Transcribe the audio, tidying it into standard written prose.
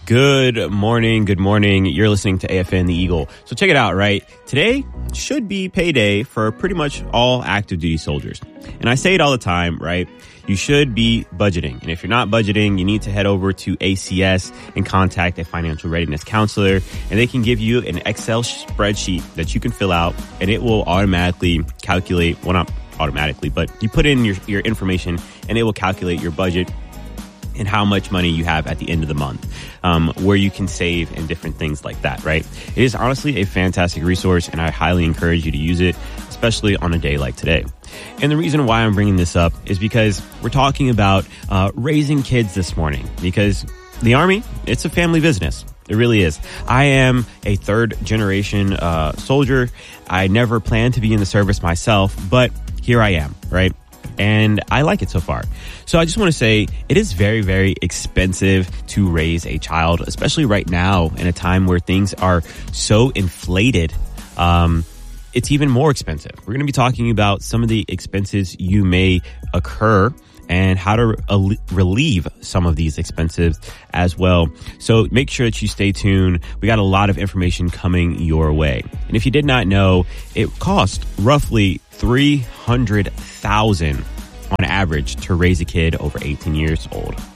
Good morning. Good morning. You're listening to AFN The Eagle. So check it out, right? Today should be payday for pretty much all active duty soldiers. And I say it all the time, right? You should be budgeting. And if you're not budgeting, you need to head over to ACS and contact a financial readiness counselor. And they can give you an Excel spreadsheet that you can fill out, and it will automatically calculate, well, not automatically, but you put in your information and it will calculate your budget and how much money you have at the end of the month, where you can save and different things like that, right? It is honestly a fantastic resource, and I highly encourage you to use it, especially on a day like today. And the reason why I'm bringing this up is because we're talking about raising kids this morning, because the Army, it's a family business. It really is. I am a third generation soldier. I never planned to be in the service myself, but here I am, right? And I like it so far. So I just want to say it is very, very expensive to raise a child, especially right now in a time where things are so inflated. It's even more expensive. We're going to be talking about some of the expenses you may occur and how to relieve some of these expenses as well. So make sure that you stay tuned. We got a lot of information coming your way. And if you did not know, it costs roughly $300,000 on average to raise a kid over 18 years old.